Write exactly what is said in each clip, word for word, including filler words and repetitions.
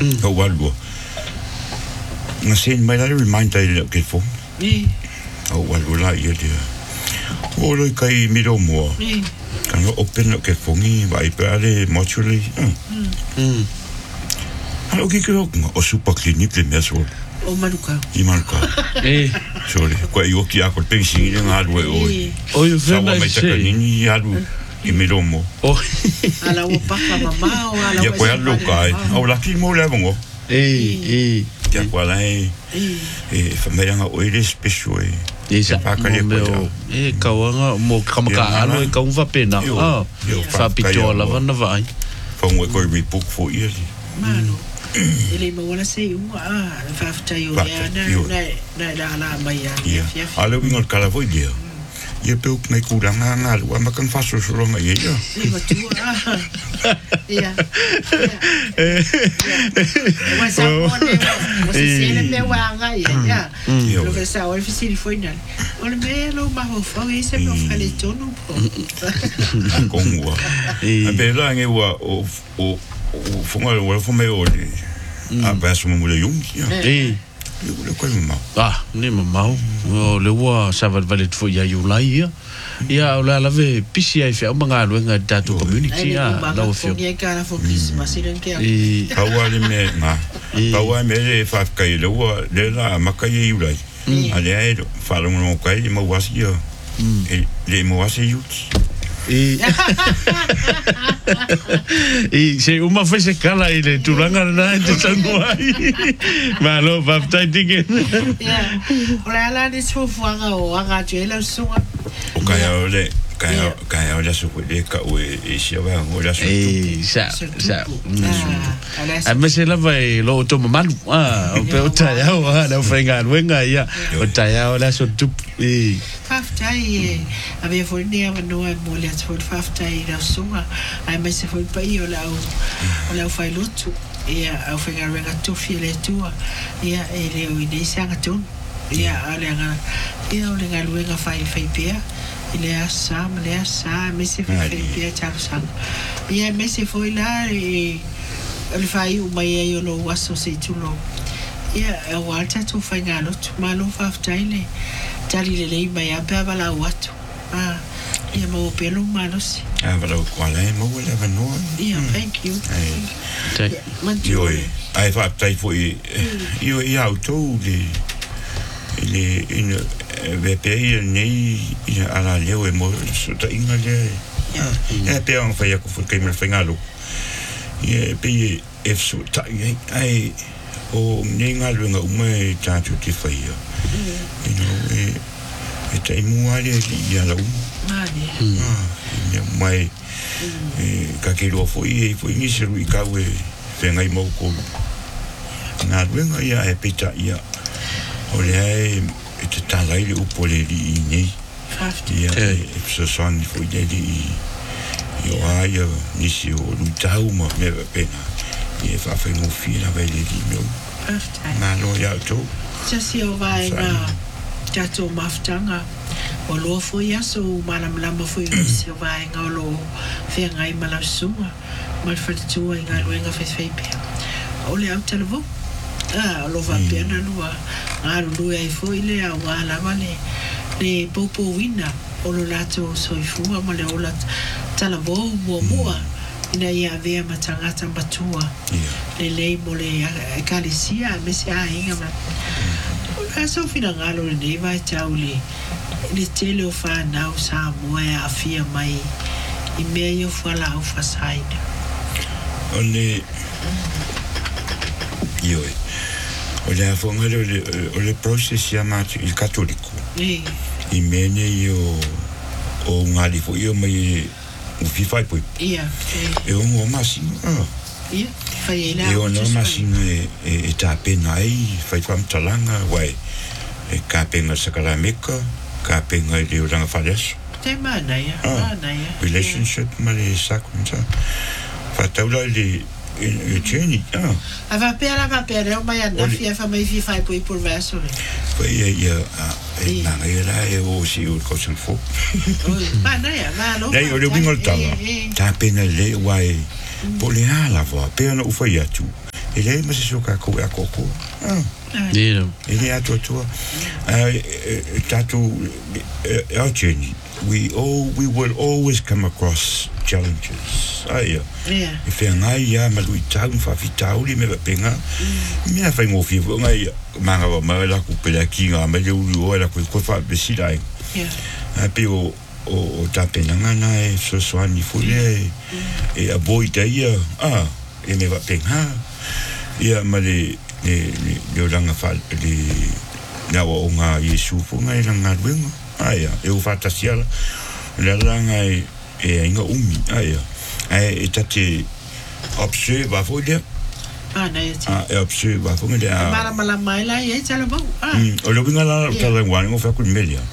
Ho walu. Na sen mai la remind ai ke fo. Ni. Ho walu la ia dia. O lo kai miro mo. Ni. Kan open ke fo ni vai pare mortuary. Mm. Alo ki ke o super clinic le meso. O maluka. I maluka. Eh. Sorry. Ko i o ki a ko pensi ni nga do o. O yo fe mai se. Ni alu. I miro mo. Oh. Ala o paka mama o ala. Ya ko alu kai. O la ki mo le mo. Eh, eh. Ya ko la eh. Eh, família nga o ile special eh. Isa pakale ko. Eh, kawanga mo kamaka alo e kaunva pena. Ah. Fa pitola vana vai. Fa mo ko mi book for years. Mano. Ele mo wala sei un ah, fa fa yo na na na na la mai ya. Ya. Alo ngol kala foi dia. Ia pe ok nei kurang nga wa makan faso solo nga ia. Ia tu ah. Ia. Wa sa mo ne wa se le me wa nga ia. Lo que sa o difícil foi nal. O le me lo ma ho fo e se me fa le tono po. Con wa. A be la nge wa o o o fonga o fo me o. A ba so mo le yung. Eh. Le ko mo. Ah, ni mau. O le wa sa va valet fo ya yu lai ia. Ia o la lave pisi ai fe o manga luenga datu community a la o fio. Ia ka la fo Christmas ile ke. E pa wa le me ma. Pa wa me le fa kai le wa le la makai yu lai. Ale ai fa lo no kai mo wasi yo. E le mo wasi yu. E e se uma foi se cala ile turanga na te sanguai. Ma lo va tai tige. Ya. Ola la ni so fuanga o anga jela sunga. O kai ole kai kai ole so ko de ka o e se va o la so. E sa sa. A me se la vai lo to malu. Ah, o pe o tai au ah, la fenga wenga ia. O tai au la so tu e faftai a ve foi ne a no e mo le foi faftai la sunga. Ai me se foi pa io la o la fai lutu. Ia au fenga wenga tu file tua. Ia e le o ine sanga tu. Ia ale nga ia o le nga luenga fai fai pia. Ile asa le asa me se fai fai pia cha sang. Ia me se foi la e le fai u mai io lo waso se tu lo. Ia e walta tu fai nga lo tu malo faftai le. Tali le lei mai apa bala watu. Ah, ia mo pelo malos. Ah, bala kwala mo wala vano. Ia, thank you. Tai. Io ai fa tai foi io ia auto le le in ve pe nei ala leo e mo so ta inga le. Ja, pe on fa ya ko fu ke me fengalo. Ia pe e so ta ai o ninga luenga ume tatu ti fa ia. You know, e e tai muale ia la um. Mane. Ah, ia mai e ka ke lo foi e foi ni se ru ka we fenga i mo ko. Na luenga ia e pita ia. O le ai e te talai le upo le li nei. Ia e so son foi le li io ai nisi o lutau ma me pena. E fa fa mo fila vai le li meu. Na lo ia to. Tasi o vai na tato maftanga o lo foi aso malam lama foi se o vai nga lo fe nga i mala suma mal fa tu nga lo nga fe fe pe o le au televo ah lo va pena no nga lo ai foi le au ala vale le popo wina o lo lato so i fu ma le o la talavo mo mo ina ia vea matangata matua le lei mo le ekalisia me se a inga ma aso fina ngalo le nei vai tauli le tele o fa na o sa mo e afia mai i me yo fala o fa side ole io ole a fonga le ole process chiamato il cattolico e i mene io o ngali fo io mai o fifa poi ia e o mo masi ah ia fai ela e o no masi e e ta pena ai fai fam talanga wai e ka pena sakala meka ka pena le o ranga fales te mana ia mana ia relationship male sakunta fa taula le e cheni ah ava pera va pera o mai anda fia fa mai fi fai poi por verso foi ia e na era e o si o cosen fo mana ia va lo dai o le bingo tala ta pena le wai Poliala vo pena u fai atu e le ma se so ka ko a ko ko yeah e le ato to tatu our journey we all we will always come across challenges ai yeah e fe ngai ya ma lui tau fa fitau li me penga me fa ngo fi ngai ma ga ma la ku pe la ki nga ma le u la ku ko fa be si dai yeah pe o o tapena ngana e so so ani fule e a boy dai ah e me va penga ia ma le le le langa fa le na o nga Yesu fu nga langa wenga ai e o fa tasiala le langa e e inga umi ai ai e tate observe a fole ah na e ah e observe a fole a mara mala mai la e tala bo ah o lo vinga la tala ngwa ngo fa ku melia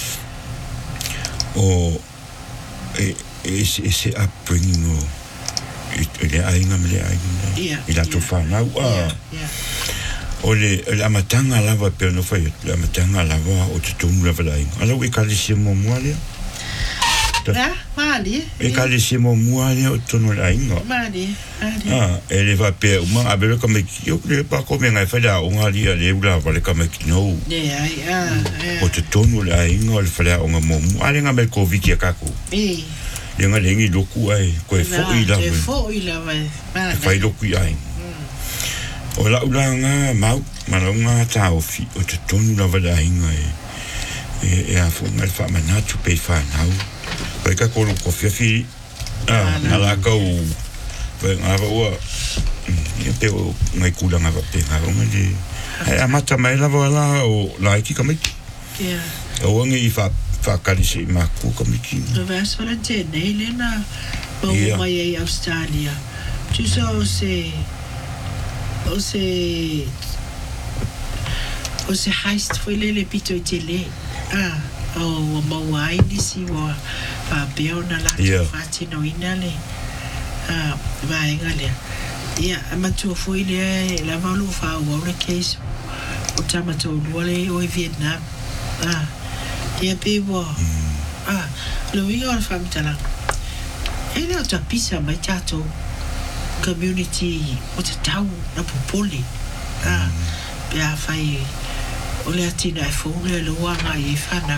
o e e se upbringing o e ai nga mele ai yeah e la to fa na ah o le la matanga lava pe no fa la matanga lava o te tumu lava lai ala we ka le se mo mo ale ah mali e ka le se mo mo ale o tono lai nga mali ah e le va pe uma a bebe come io le pa come nga fa la o nga li le ula va le come no yeah ah o te tono lai nga le fa la o nga mo ale nga me ko viki ka ko eh le nga lengi loku ai ko e fo i la fo i la va fa i loku ai o la ula nga mau malonga tau fi o te tonu la vada inga e e a fu ngal fa manatu pe fa nau pe ka ko ko fi ah na la ko pe nga va o e pe o ngai kula nga va pe nga o ngi e a mata mai la vola o la ki ka mai yeah o ngi fa fa ka di se ma ku ka mi ki no va so la te nei le na po mai e Australia tu so se o se o se heist foi le le pito tele ah o mo wai ni si wa pa beo na la fati no inale ah vai ngale ia ama tu foi le la valu fa o le case o tama to le o Vietnam ah ia pe wo ah lo vi o fam tala ele o ta pisa mai tato community o te tau na popoli ah pia fai o le atina e fo le loa nga i fana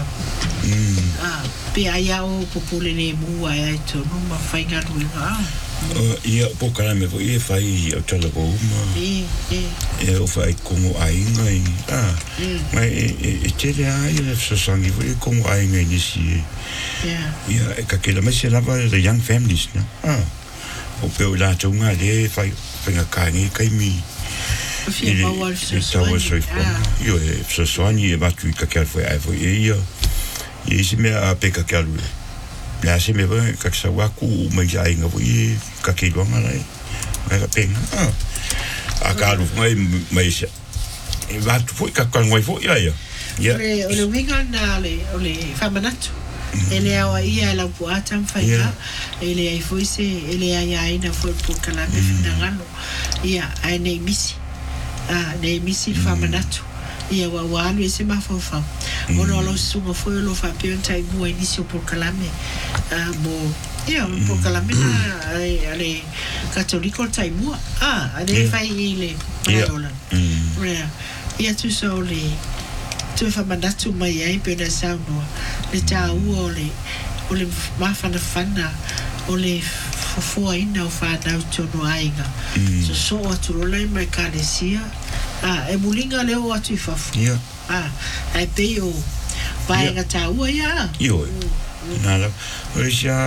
ah pia ia o popoli ne mua e to no ma fai nga ruinga ah ia po kala me fo e fai o tala ko uma e e e o fai como ai ngai ah mai e te le ai e so sangi fo e como ai ngai ni si yeah ia e ka ke la me se lava the young families na ah o pe o la tunga le fai penga kani kai mi fia bawal so so io e so soani e batu ka ka foi ai foi e io e se me a pe ka ka lu la se me va ka sa wa ku me ja inga foi ka ke lo ngala e ka penga ah a ka lu mai mai se e va tu foi ka ka ngoi foi ia ia ia o le winga na le o le famanatu ele awa ia la puata mfaia ele ai foi se ele ai ai na foi por kala me finangalo ia ai nei misi ah nei misi famanatu ia wa wa lu se ma fofa o no lo sumo foi lo fa pe tai bu inicio por kala me ah mo ia por kala me ai ale católico tai bu ah ale fai ile parola ia ia tu so le tu fa manatu mai ai pe na sauno le tau o le o le mafana fana o le fofo ina o fa na tono ainga so so atu le mai kalesia ah e mulinga le o atu fafu ia ah ai pe o vai ga tau ia io nada o já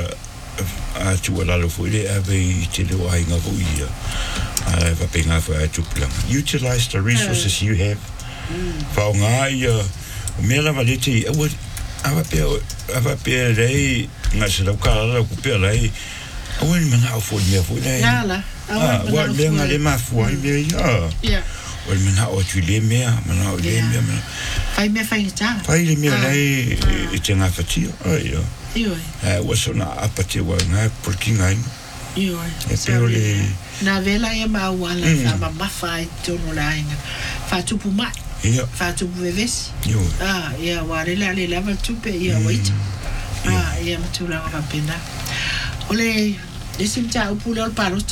a tu la lo foi le ave te le ainga vo ia a va penga fa tu plan utilize the resources you have fa nga ia me la valete o ava pe ava pe rei nga se la kala ku pe rei o ni mana fo me fo rei la la ah wa le nga le ma fo ai me ya ya o mana o tu le me mana o le me fai me fai ta fai le me rei e te nga fati ai io eh wa so na apate wa nga por kinga io e pero le na vela e ma wala fa ma ma fai tono la inga fa tu pu mai ia fa tu beves io ah ia wale la le lava tu pe ia wait ah ia tu la va pena ole desim ta upula al parot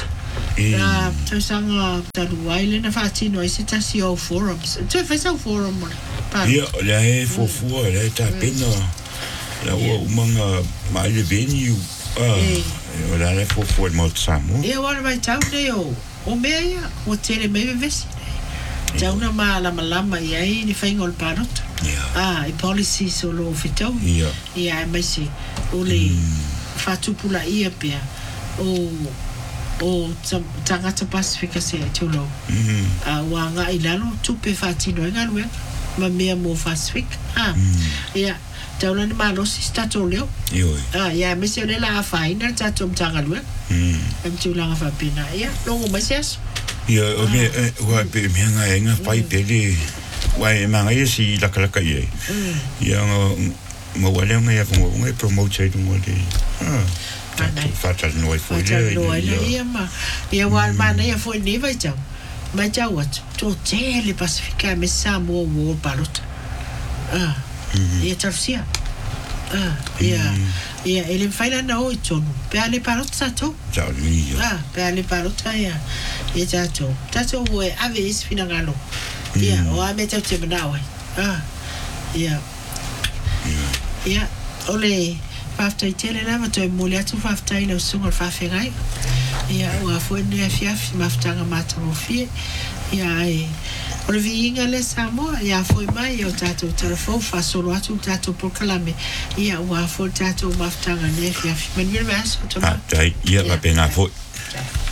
Na tausanga taluai le na whaatino i se tasi o forums. Tui whaisau forum mo. Ia, le he fofua, le ta pena. La ua umanga mai le venue. Ah, la le fofua mo Samoa. Ia wana mai tau nei o. O mea ia, o tere mei vesi nei. Tau na maa lama lama ia i ni whainga o le parota. Ah, i policy so lo fitau. Ia. Ia, mai se. O le whatupula ia pia. O... o tangata Pasifika se te lo. Ah, wa nga ilalo tupe fatino nga lwe. Ma mea mo Pasifik. Ah. Ia, taula ni malo si stato leo. Iyo. Ah, ia, me se le la faina tato mtanga lwe. Em tu la fa pena. Ia, longo mai se aso. Ia, o me wa pe me nga nga pai pele. Wa e manga ia si la kala kai. Ia mo wale nga ia ko nga promote mo de. Ah. Fatal noi foi le noi le ia ma ia wal mana ia foi ni vai tau mai tau at to tele Pasifika me Samoa wo parot ah ia tafsia ah ia ia ele faila na o tonu pe ale parot sato tau ia ah pe ale parot ia ia tato tato wo ave is finangalo ia o ame tau te manawa ah ia ia ole Faftai tele na matoi mole atu faftai na usunga fafengai. Ia ua foi ne fiafi maftanga mata mo fie. Ia e o le viinga le Samoa ia foi mai o tatou telefon fa solo atu tatou proclame. Ia ua foi tatou maftanga ne fiafi. Manuel Maso toma. Ah, tai ia la pena foi.